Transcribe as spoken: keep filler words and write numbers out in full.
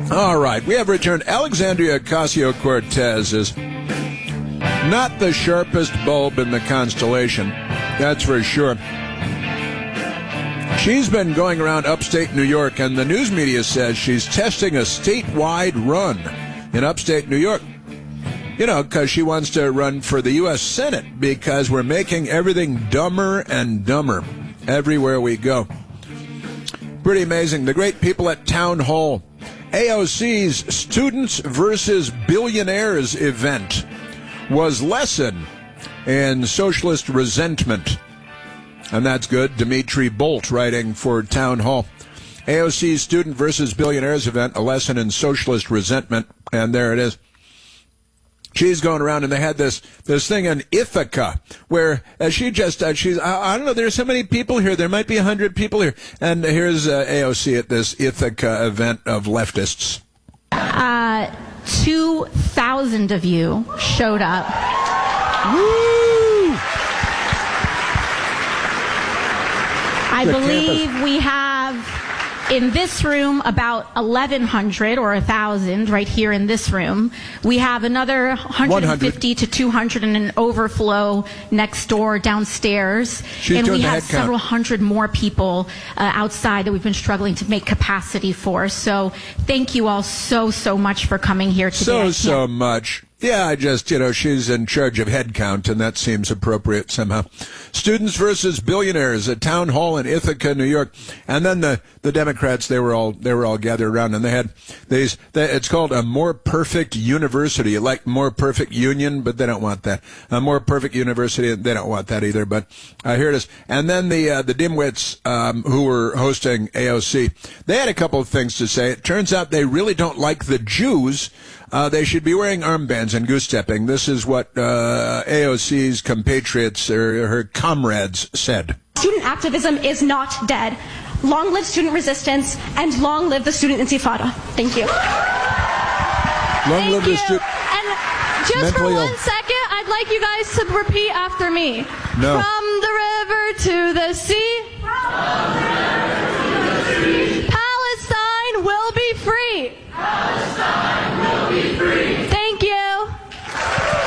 All right, we have returned. Alexandria Ocasio-Cortez is not the sharpest bulb in the constellation, that's for sure. She's been going around upstate New York, and the news media says she's testing a statewide run in upstate New York. You know, because she wants to run for the U S Senate, because we're making everything dumber and dumber everywhere we go. Pretty amazing. The great people at Town Hall. A O C's Students versus Billionaires event was lesson in socialist resentment. And that's good. Dimitri Bolt writing for Town Hall. A O C's Student versus Billionaires event, a lesson in socialist resentment. And there it is. She's going around, and they had this this thing in Ithaca where uh, she just, uh, she's, I, I don't know, there's so many people here. There might be one hundred people here. And here's uh, A O C at this Ithaca event of leftists. Uh, two thousand of you showed up. Woo! I The believe campus. we have in this room about eleven hundred or one thousand right here in this room. We have another one hundred fifty to two hundred in an overflow next door downstairs. She's and doing we the have head count. several hundred more people uh, outside that we've been struggling to make capacity for. So thank you all so, so much for coming here today. So, I so can't- much. Yeah, I just, you know, she's in charge of head count, and that seems appropriate somehow. Students versus Billionaires at Town Hall in Ithaca, New York. And then the, the Democrats, they were all they were all gathered around, and they had these, they, it's called a More Perfect University, like More Perfect Union, but they don't want that. A More Perfect University, they don't want that either, but uh, here it is. And then the uh, the dimwits um, who were hosting A O C, they had a couple of things to say. It turns out they really don't like the Jews. Uh, they should be wearing armbands and goose-stepping. This is what uh, A O C's compatriots, or her comrades, said. Student activism is not dead. Long live student resistance, and long live the student intifada. Thank you. Long Thank live you. the stu- And just Mentally for ill. one second, I'd like you guys to repeat after me. No. From the river to the sea,